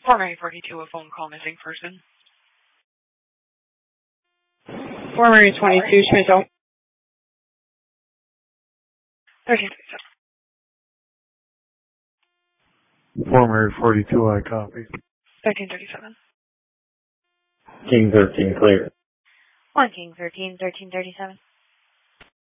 Former 42, a phone call missing person. Former 22, Schmittel. 1337. Former 42, I copy. 1337. King 13, clear. 1 King 13, 1337.